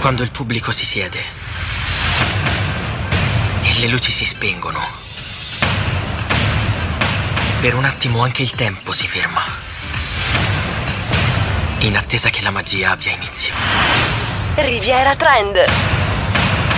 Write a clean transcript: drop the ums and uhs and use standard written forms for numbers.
Quando il pubblico si siede e le luci si spengono, per un attimo anche il tempo si ferma, in attesa che la magia abbia inizio. Riviera Trend.